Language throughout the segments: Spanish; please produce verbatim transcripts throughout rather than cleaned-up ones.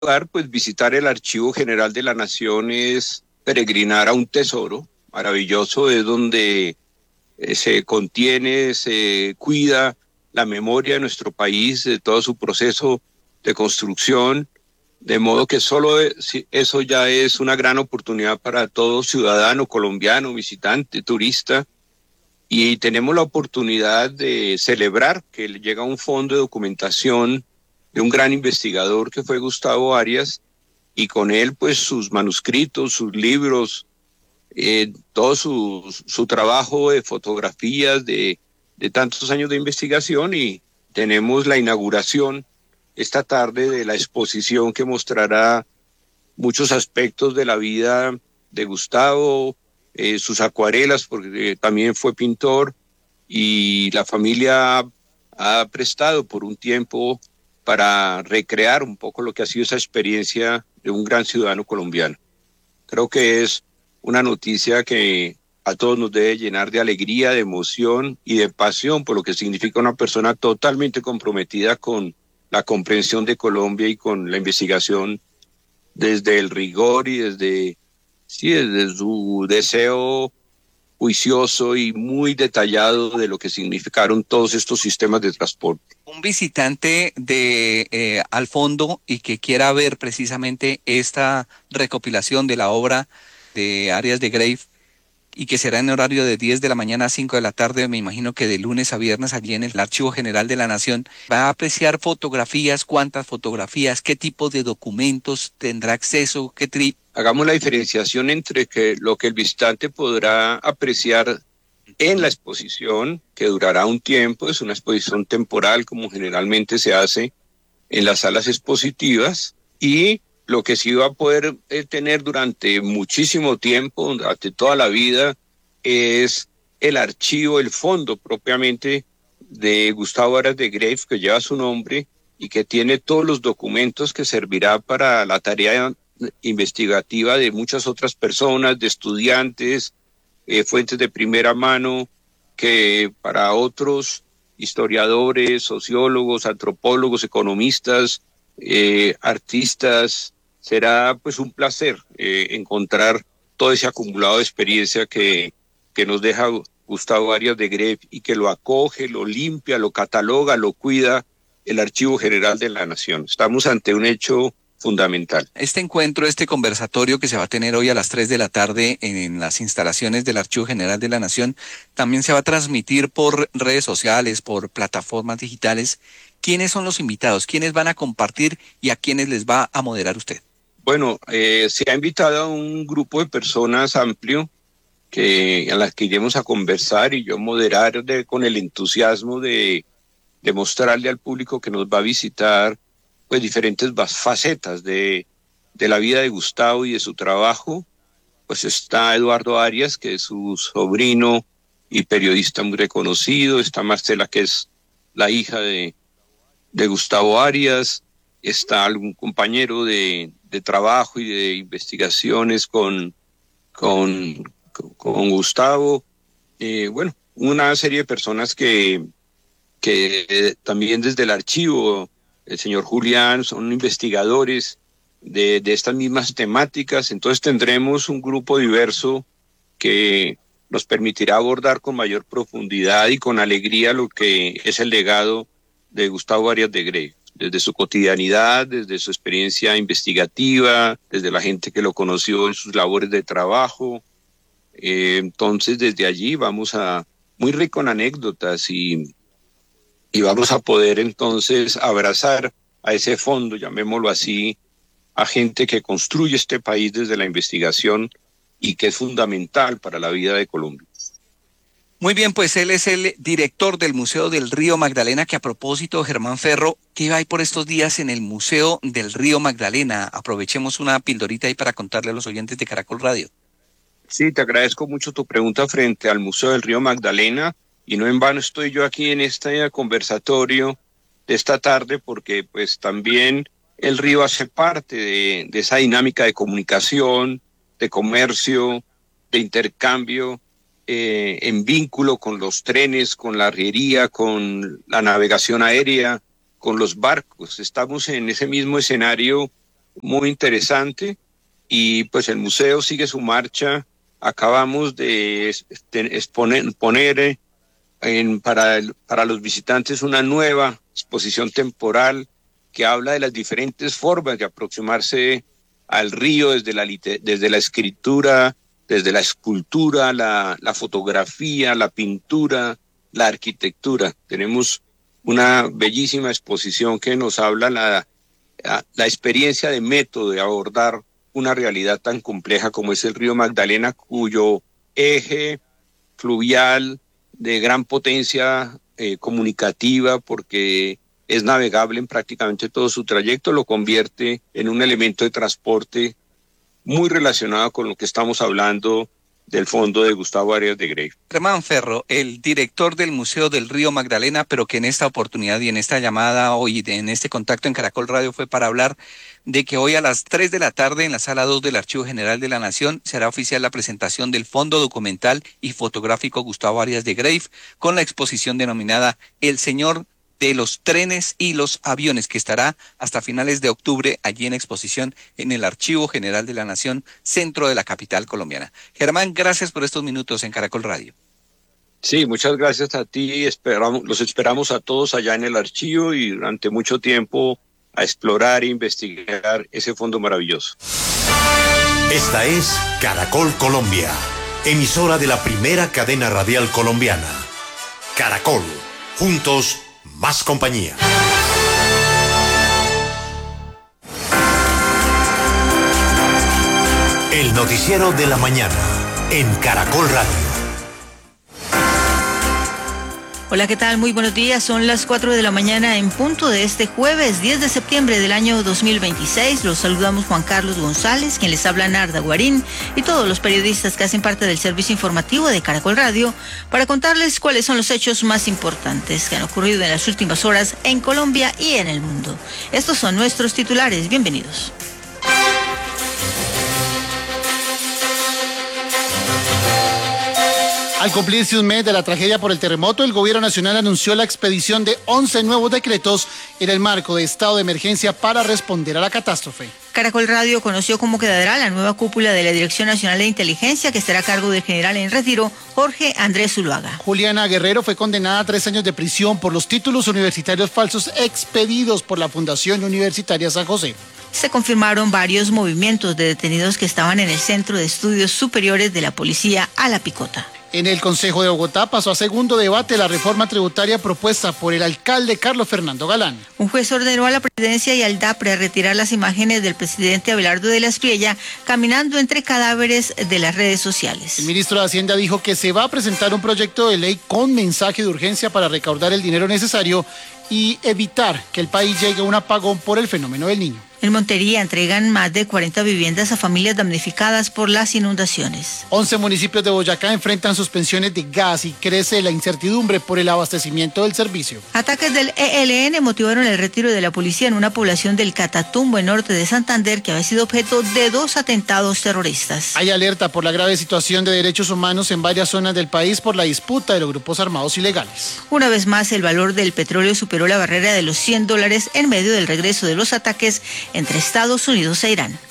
lugar, pues visitar el Archivo General de la Nación es peregrinar a un tesoro maravilloso, es donde eh, se contiene, se cuida la memoria de nuestro país, de todo su proceso de construcción, de modo que solo eso ya es una gran oportunidad para todo ciudadano colombiano, visitante, turista, y tenemos la oportunidad de celebrar que le llega un fondo de documentación de un gran investigador que fue Gustavo Arias, y con él pues sus manuscritos, sus libros, eh, todo su, su trabajo de fotografías de, de tantos años de investigación, y tenemos la inauguración esta tarde de la exposición que mostrará muchos aspectos de la vida de Gustavo, eh, sus acuarelas, porque también fue pintor, y la familia ha, ha prestado por un tiempo para recrear un poco lo que ha sido esa experiencia de un gran ciudadano colombiano. Creo que es una noticia que a todos nos debe llenar de alegría, de emoción y de pasión por lo que significa una persona totalmente comprometida con la comprensión de Colombia y con la investigación desde el rigor y desde, sí, desde su deseo juicioso y muy detallado de lo que significaron todos estos sistemas de transporte. Un visitante de eh, al fondo y que quiera ver precisamente esta recopilación de la obra de Arias de Grave y que será en horario de diez de la mañana a cinco de la tarde, me imagino que de lunes a viernes allí en el Archivo General de la Nación, va a apreciar fotografías, cuántas fotografías, qué tipo de documentos tendrá acceso, qué tri... Hagamos la diferenciación entre que lo que el visitante podrá apreciar en la exposición, que durará un tiempo, es una exposición temporal como generalmente se hace en las salas expositivas, y lo que sí va a poder eh, tener durante muchísimo tiempo, durante toda la vida, es el archivo, el fondo propiamente de Gustavo Arias de Grave, que lleva su nombre y que tiene todos los documentos que servirá para la tarea investigativa de muchas otras personas, de estudiantes, eh, fuentes de primera mano, que para otros historiadores, sociólogos, antropólogos, economistas, eh, artistas, será pues un placer eh, encontrar todo ese acumulado de experiencia que, que nos deja Gustavo Arias de Grave y que lo acoge, lo limpia, lo cataloga, lo cuida el Archivo General de la Nación. Estamos ante un hecho fundamental. Este encuentro, este conversatorio que se va a tener hoy a las tres de la tarde en, en las instalaciones del Archivo General de la Nación, también se va a transmitir por redes sociales, por plataformas digitales. ¿Quiénes son los invitados? ¿Quiénes van a compartir y a quiénes les va a moderar usted? Bueno, eh, se ha invitado a un grupo de personas amplio que, a las que iremos a conversar y yo moderar de, con el entusiasmo de, de mostrarle al público que nos va a visitar pues diferentes facetas de, de la vida de Gustavo y de su trabajo. Pues está Eduardo Arias, que es su sobrino y periodista muy reconocido, está Marcela, que es la hija de, de Gustavo Arias, está algún compañero de, de trabajo y de investigaciones con, con, con Gustavo, eh, bueno, una serie de personas que, que eh, también desde el archivo, el señor Julián, son investigadores de, de estas mismas temáticas. Entonces tendremos un grupo diverso que nos permitirá abordar con mayor profundidad y con alegría lo que es el legado de Gustavo Arias de Grave, desde su cotidianidad, desde su experiencia investigativa, desde la gente que lo conoció en sus labores de trabajo. Eh, entonces desde allí vamos a, muy rico en anécdotas, y y vamos a poder entonces abrazar a ese fondo, llamémoslo así, a gente que construye este país desde la investigación y que es fundamental para la vida de Colombia. Muy bien, pues él es el director del Museo del Río Magdalena, que a propósito, Germán Ferro, ¿qué hay por estos días en el Museo del Río Magdalena? Aprovechemos una pildorita ahí para contarle a los oyentes de Caracol Radio. Sí, te agradezco mucho tu pregunta frente al Museo del Río Magdalena, y no en vano estoy yo aquí en este conversatorio de esta tarde, porque pues también el río hace parte de, de esa dinámica de comunicación, de comercio, de intercambio, eh, en vínculo con los trenes, con la arriería, con la navegación aérea, con los barcos. Estamos en ese mismo escenario muy interesante y pues el museo sigue su marcha. Acabamos de exponer, poner en, para, el, para los visitantes una nueva exposición temporal que habla de las diferentes formas de aproximarse al río desde la, desde la escritura, desde la escultura, la, la fotografía, la pintura, la arquitectura. Tenemos una bellísima exposición que nos habla la, la, la experiencia de método de abordar una realidad tan compleja como es el río Magdalena, cuyo eje fluvial de gran potencia eh, comunicativa, porque es navegable en prácticamente todo su trayecto, lo convierte en un elemento de transporte muy relacionado con lo que estamos hablando del fondo de Gustavo Arias de Greiff. Germán Ferro, el director del Museo del Río Magdalena, pero que en esta oportunidad y en esta llamada hoy, en este contacto en Caracol Radio, fue para hablar de que hoy a las tres de la tarde en la sala dos del Archivo General de la Nación será oficial la presentación del Fondo Documental y Fotográfico Gustavo Arias de Greiff con la exposición denominada El Señor de los Trenes y los Aviones, que estará hasta finales de octubre allí en exposición en el Archivo General de la Nación, centro de la capital colombiana. Germán, gracias por estos minutos en Caracol Radio. Sí, muchas gracias a ti. Esperamos, los esperamos a todos allá en el archivo y durante mucho tiempo a explorar e investigar ese fondo maravilloso. Esta es Caracol Colombia, emisora de la primera cadena radial colombiana. Caracol, juntos, más compañía. El noticiero de la mañana en Caracol Radio. Hola, ¿qué tal? Muy buenos días. Son las cuatro de la mañana en punto de este jueves diez de septiembre del año dos mil veintiséis. Los saludamos Juan Carlos González, quien les habla Narda Guarín, y todos los periodistas que hacen parte del servicio informativo de Caracol Radio para contarles cuáles son los hechos más importantes que han ocurrido en las últimas horas en Colombia y en el mundo. Estos son nuestros titulares. Bienvenidos. Al cumplirse un mes de la tragedia por el terremoto, el Gobierno Nacional anunció la expedición de once nuevos decretos en el marco de estado de emergencia para responder a la catástrofe. Caracol Radio conoció cómo quedará la nueva cúpula de la Dirección Nacional de Inteligencia, que estará a cargo del general en retiro, Jorge Andrés Zuluaga. Juliana Guerrero fue condenada a tres años de prisión por los títulos universitarios falsos expedidos por la Fundación Universitaria San José. Se confirmaron varios movimientos de detenidos que estaban en el Centro de Estudios Superiores de la Policía a La Picota. En el Consejo de Bogotá pasó a segundo debate la reforma tributaria propuesta por el alcalde Carlos Fernando Galán. Un juez ordenó a la presidencia y al DAPRE a retirar las imágenes del presidente Abelardo de la Espriella caminando entre cadáveres de las redes sociales. El ministro de Hacienda dijo que se va a presentar un proyecto de ley con mensaje de urgencia para recaudar el dinero necesario y evitar que el país llegue a un apagón por el fenómeno del Niño. En Montería entregan más de cuarenta viviendas a familias damnificadas por las inundaciones. once municipios de Boyacá enfrentan suspensiones de gas y crece la incertidumbre por el abastecimiento del servicio. Ataques del E L N motivaron el retiro de la policía en una población del Catatumbo, en norte de Santander, que había sido objeto de dos atentados terroristas. Hay alerta por la grave situación de derechos humanos en varias zonas del país por la disputa de los grupos armados ilegales. Una vez más, el valor del petróleo superó la barrera de los cien dólares en medio del regreso de los ataques entre Estados Unidos e Irán.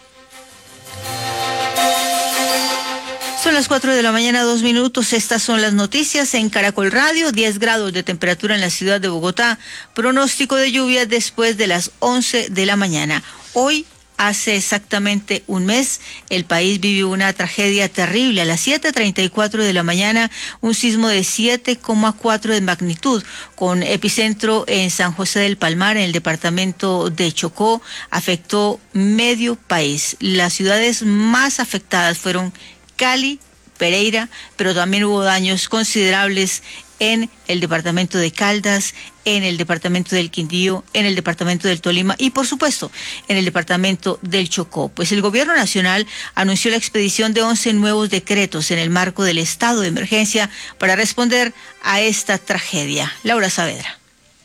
Son las cuatro de la mañana, dos minutos. Estas son las noticias en Caracol Radio. diez grados de temperatura en la ciudad de Bogotá. Pronóstico de lluvia después de las once de la mañana. Hoy, hace exactamente un mes, el país vivió una tragedia terrible. A las siete treinta y cuatro de la mañana, un sismo de siete coma cuatro de magnitud, con epicentro en San José del Palmar, en el departamento de Chocó, afectó medio país. Las ciudades más afectadas fueron Cali, Pereira, pero también hubo daños considerables en el departamento de Caldas, en el departamento del Quindío, en el departamento del Tolima y, por supuesto, en el departamento del Chocó. Pues el Gobierno Nacional anunció la expedición de once nuevos decretos en el marco del estado de emergencia para responder a esta tragedia. Laura Saavedra.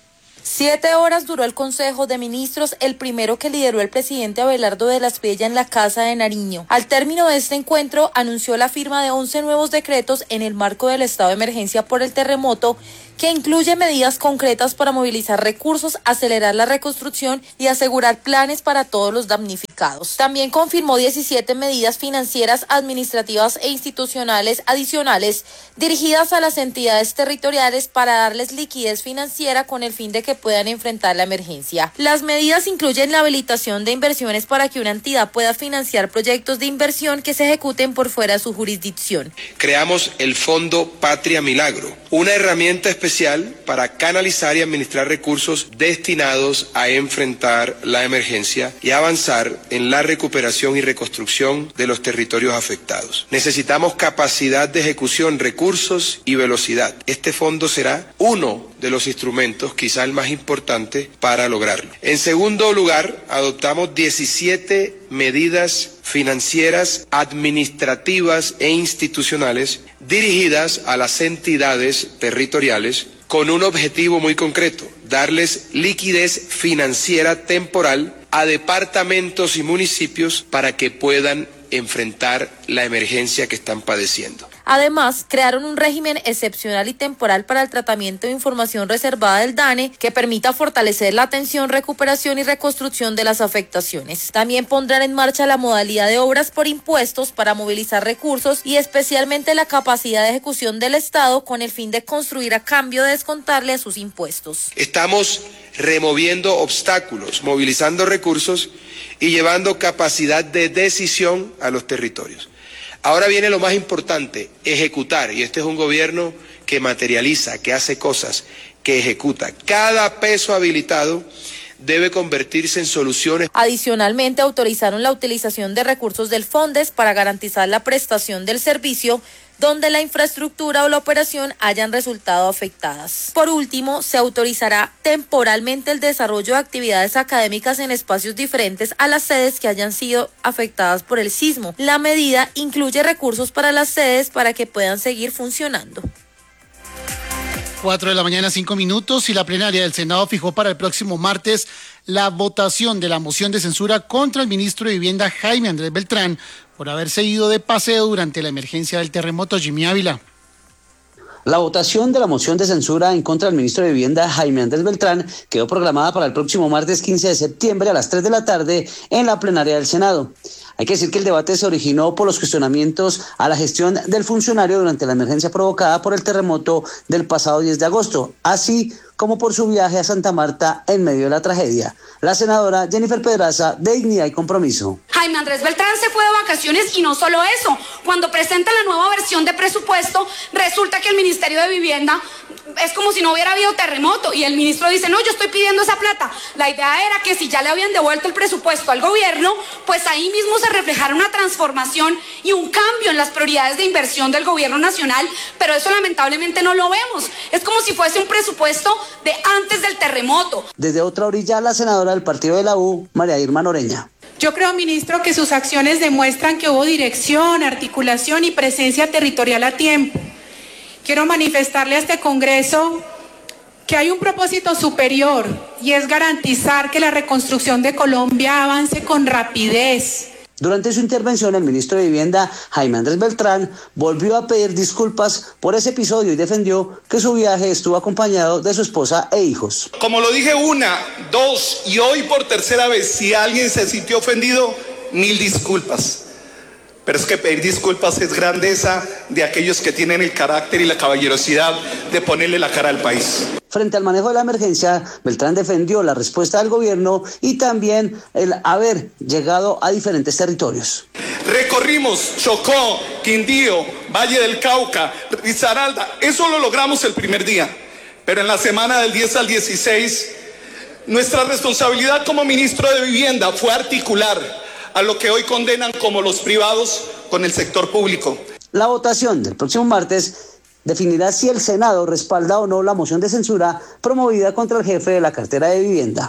Siete horas duró el Consejo de Ministros, el primero que lideró el presidente Abelardo de la Espriella en la Casa de Nariño. Al término de este encuentro, anunció la firma de once nuevos decretos en el marco del estado de emergencia por el terremoto, que incluye medidas concretas para movilizar recursos, acelerar la reconstrucción y asegurar planes para todos los damnificados. También confirmó diecisiete medidas financieras, administrativas e institucionales adicionales dirigidas a las entidades territoriales para darles liquidez financiera con el fin de que puedan enfrentar la emergencia. Las medidas incluyen la habilitación de inversiones para que una entidad pueda financiar proyectos de inversión que se ejecuten por fuera de su jurisdicción. Creamos el Fondo Patria Milagro, una herramienta especial para canalizar y administrar recursos destinados a enfrentar la emergencia y avanzar en la recuperación y reconstrucción de los territorios afectados. Necesitamos capacidad de ejecución, recursos y velocidad. Este fondo será uno de los instrumentos, quizá el más importante, para lograrlo. En segundo lugar, adoptamos diecisiete medidas financieras, administrativas e institucionales dirigidas a las entidades territoriales con un objetivo muy concreto: darles liquidez financiera temporal a departamentos y municipios para que puedan enfrentar la emergencia que están padeciendo. Además, crearon un régimen excepcional y temporal para el tratamiento de información reservada del DANE que permita fortalecer la atención, recuperación y reconstrucción de las afectaciones. También pondrán en marcha la modalidad de obras por impuestos para movilizar recursos y especialmente la capacidad de ejecución del Estado con el fin de construir a cambio de descontarle a sus impuestos. Estamos removiendo obstáculos, movilizando recursos y llevando capacidad de decisión a los territorios. Ahora viene lo más importante: ejecutar, y este es un gobierno que materializa, que hace cosas, que ejecuta. Cada peso habilitado debe convertirse en soluciones. Adicionalmente, autorizaron la utilización de recursos del FONDES para garantizar la prestación del servicio donde la infraestructura o la operación hayan resultado afectadas. Por último, se autorizará temporalmente el desarrollo de actividades académicas en espacios diferentes a las sedes que hayan sido afectadas por el sismo. La medida incluye recursos para las sedes para que puedan seguir funcionando. Cuatro de la mañana, cinco minutos, y la plenaria del Senado fijó para el próximo martes la votación de la moción de censura contra el ministro de Vivienda, Jaime Andrés Beltrán, por haberse ido de paseo durante la emergencia del terremoto. Jimmy Ávila. La votación de la moción de censura en contra del ministro de Vivienda, Jaime Andrés Beltrán, quedó programada para el próximo martes quince de septiembre a las tres de la tarde en la plenaria del Senado. Hay que decir que el debate se originó por los cuestionamientos a la gestión del funcionario durante la emergencia provocada por el terremoto del pasado diez de agosto, así como por su viaje a Santa Marta en medio de la tragedia. La senadora Jennifer Pedraza, de Dignidad y Compromiso. Jaime Andrés Beltrán se fue de vacaciones y no solo eso. Cuando presenta la nueva versión de presupuesto, resulta que el Ministerio de Vivienda es como si no hubiera habido terremoto y el ministro dice, no, yo estoy pidiendo esa plata. La idea era que si ya le habían devuelto el presupuesto al gobierno, pues ahí mismo se reflejara una transformación y un cambio en las prioridades de inversión del gobierno nacional, pero eso lamentablemente no lo vemos. Es como si fuese un presupuesto de antes del terremoto. Desde otra orilla, la senadora del partido de la U, María Irma Noreña. Yo creo, ministro, que sus acciones demuestran que hubo dirección, articulación y presencia territorial a tiempo. Quiero manifestarle a este Congreso que hay un propósito superior y es garantizar que la reconstrucción de Colombia avance con rapidez. Durante su intervención, el ministro de Vivienda, Jaime Andrés Beltrán, volvió a pedir disculpas por ese episodio y defendió que su viaje estuvo acompañado de su esposa e hijos. Como lo dije una, dos y hoy por tercera vez, si alguien se sintió ofendido, mil disculpas. Pero es que pedir disculpas es grandeza de aquellos que tienen el carácter y la caballerosidad de ponerle la cara al país. Frente al manejo de la emergencia, Beltrán defendió la respuesta del gobierno y también el haber llegado a diferentes territorios. Recorrimos Chocó, Quindío, Valle del Cauca, Risaralda. Eso lo logramos el primer día. Pero en la semana del diez al dieciséis, nuestra responsabilidad como ministro de Vivienda fue articular a lo que hoy condenan como los privados con el sector público. La votación del próximo martes definirá si el Senado respalda o no la moción de censura promovida contra el jefe de la cartera de Vivienda.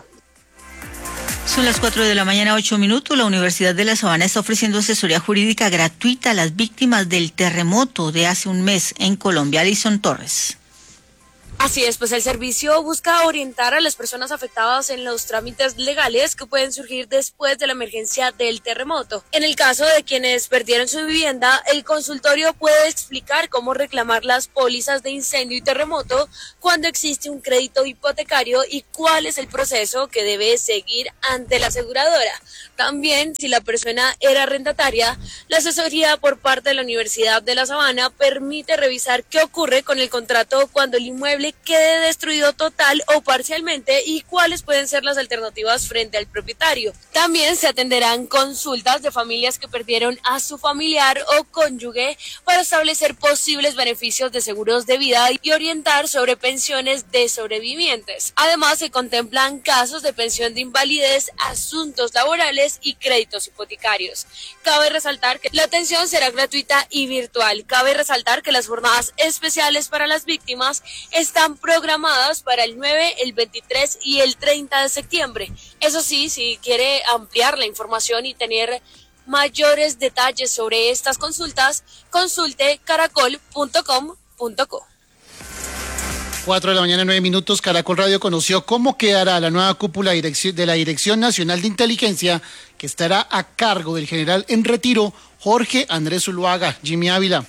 Son las cuatro de la mañana, ocho minutos. La Universidad de La Sabana está ofreciendo asesoría jurídica gratuita a las víctimas del terremoto de hace un mes en Colombia. Alison Torres. Así es, pues el servicio busca orientar a las personas afectadas en los trámites legales que pueden surgir después de la emergencia del terremoto. En el caso de quienes perdieron su vivienda, el consultorio puede explicar cómo reclamar las pólizas de incendio y terremoto cuando existe un crédito hipotecario y cuál es el proceso que debe seguir ante la aseguradora. También, si la persona era arrendataria, la asesoría por parte de la Universidad de La Sabana permite revisar qué ocurre con el contrato cuando el inmueble quede destruido total o parcialmente y cuáles pueden ser las alternativas frente al propietario. También se atenderán consultas de familias que perdieron a su familiar o cónyuge para establecer posibles beneficios de seguros de vida y orientar sobre pensiones de sobrevivientes. Además, se contemplan casos de pensión de invalidez, asuntos laborales y créditos hipotecarios. Cabe resaltar que la atención será gratuita y virtual. Cabe resaltar que las jornadas especiales para las víctimas están Están programadas para el nueve, el veintitrés y el treinta de septiembre. Eso sí, si quiere ampliar la información y tener mayores detalles sobre estas consultas, consulte caracol punto com punto co. Cuatro de la mañana, nueve minutos. Caracol Radio conoció cómo quedará la nueva cúpula de la Dirección Nacional de Inteligencia, que estará a cargo del general en retiro Jorge Andrés Zuluaga. Jimmy Ávila.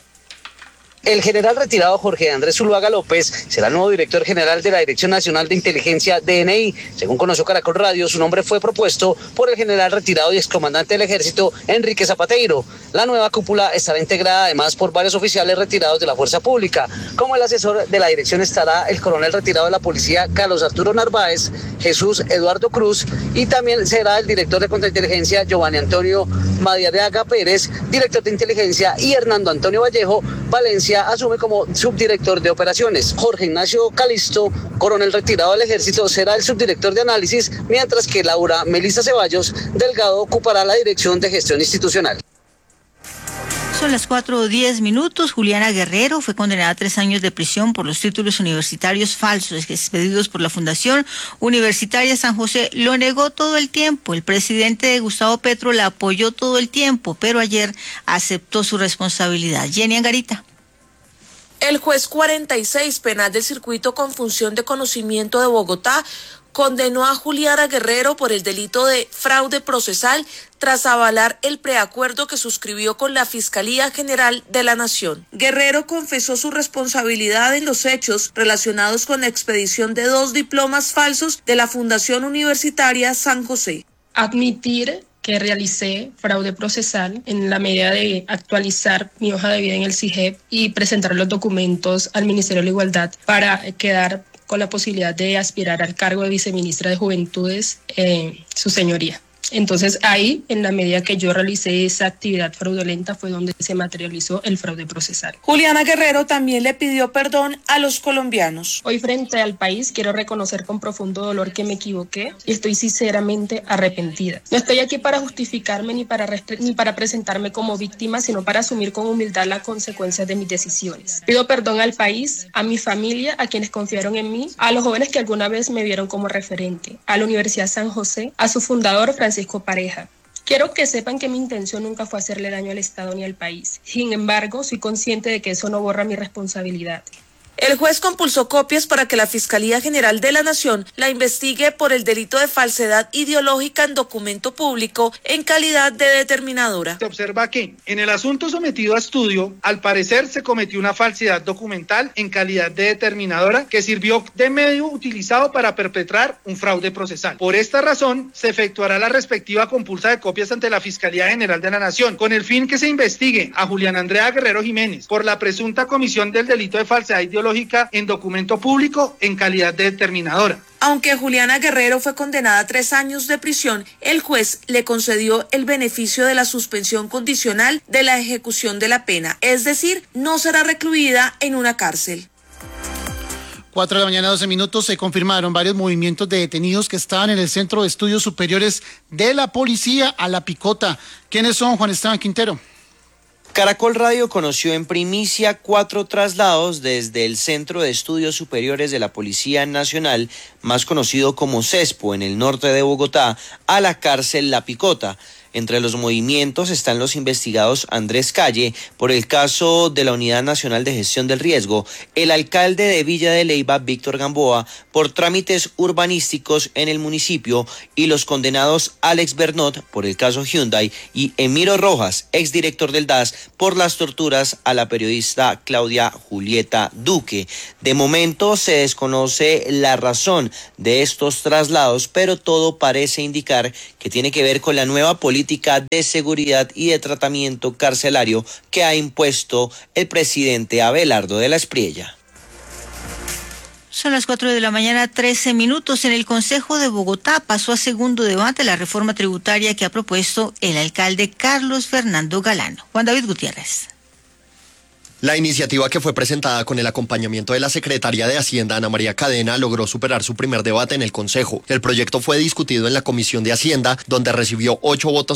El general retirado Jorge Andrés Zuluaga López será el nuevo director general de la Dirección Nacional de Inteligencia, D N I. Según conoció Caracol Radio, su nombre fue propuesto por el general retirado y excomandante del Ejército, Enrique Zapateiro. La nueva cúpula estará integrada además por varios oficiales retirados de la Fuerza Pública. Como el asesor de la dirección estará el coronel retirado de la Policía, Carlos Arturo Narváez, Jesús Eduardo Cruz, y también será el director de Contrainteligencia, Giovanni Antonio Madariaga Pérez, director de Inteligencia, y Hernando Antonio Vallejo Valencia asume como subdirector de operaciones. Jorge Ignacio Calisto, coronel retirado del Ejército, será el subdirector de análisis, mientras que Laura Melissa Ceballos Delgado ocupará la dirección de gestión institucional. Son las cuatro diez minutos. Juliana Guerrero fue condenada a tres años de prisión por los títulos universitarios falsos expedidos por la Fundación Universitaria San José. Lo negó todo el tiempo. El presidente Gustavo Petro la apoyó todo el tiempo, pero ayer aceptó su responsabilidad. Jenny Angarita. El juez cuarenta y seis penal del circuito con función de conocimiento de Bogotá condenó a Juliana Guerrero por el delito de fraude procesal tras avalar el preacuerdo que suscribió con la Fiscalía General de la Nación. Guerrero confesó su responsabilidad en los hechos relacionados con la expedición de dos diplomas falsos de la Fundación Universitaria San José. Admitir que realicé fraude procesal en la medida de actualizar mi hoja de vida en el C I G E P y presentar los documentos al Ministerio de la Igualdad para quedar con la posibilidad de aspirar al cargo de viceministra de Juventudes, eh, su señoría. Entonces ahí, en la medida que yo realicé esa actividad fraudulenta, fue donde se materializó el fraude procesal. Juliana Guerrero también le pidió perdón a los colombianos. Hoy frente al país quiero reconocer con profundo dolor que me equivoqué y estoy sinceramente arrepentida. No estoy aquí para justificarme ni para, ni para presentarme como víctima, sino para asumir con humildad las consecuencias de mis decisiones. Pido perdón al país, a mi familia, a quienes confiaron en mí, a los jóvenes que alguna vez me vieron como referente, a la Universidad San José, a su fundador Francisco Pareja. Quiero que sepan que mi intención nunca fue hacerle daño al Estado ni al país. Sin embargo, soy consciente de que eso no borra mi responsabilidad. El juez compulsó copias para que la Fiscalía General de la Nación la investigue por el delito de falsedad ideológica en documento público en calidad de determinadora. Se observa que en el asunto sometido a estudio, al parecer se cometió una falsedad documental en calidad de determinadora que sirvió de medio utilizado para perpetrar un fraude procesal. Por esta razón, se efectuará la respectiva compulsa de copias ante la Fiscalía General de la Nación, con el fin que se investigue a Juliana Andrea Guerrero Jiménez por la presunta comisión del delito de falsedad ideológica en documento público en calidad de determinadora. Aunque Juliana Guerrero fue condenada a tres años de prisión, el juez le concedió el beneficio de la suspensión condicional de la ejecución de la pena, es decir, no será recluida en una cárcel. Cuatro de la mañana, doce minutos. Se confirmaron varios movimientos de detenidos que estaban en el Centro de Estudios Superiores de la Policía a La Picota. ¿Quiénes son, Juan Esteban Quintero? Caracol Radio conoció en primicia cuatro traslados desde el Centro de Estudios Superiores de la Policía Nacional, más conocido como CESPO, en el norte de Bogotá, a la cárcel La Picota. Entre los movimientos están los investigados Andrés Calle por el caso de la Unidad Nacional de Gestión del Riesgo, el alcalde de Villa de Leyva, Víctor Gamboa, por trámites urbanísticos en el municipio, y los condenados Alex Bernot por el caso Hyundai y Emiro Rojas, exdirector del D A S, por las torturas a la periodista Claudia Julieta Duque. De momento se desconoce la razón de estos traslados, pero todo parece indicar que tiene que ver con la nueva política de seguridad y de tratamiento carcelario que ha impuesto el presidente Abelardo de la Espriella. Son las cuatro de la mañana, trece minutos. En el Consejo de Bogotá pasó a segundo debate la reforma tributaria que ha propuesto el alcalde Carlos Fernando Galano. Juan David Gutiérrez. La iniciativa, que fue presentada con el acompañamiento de la secretaria de Hacienda, Ana María Cadena, logró superar su primer debate en el Consejo. El proyecto fue discutido en la Comisión de Hacienda, donde recibió ocho votos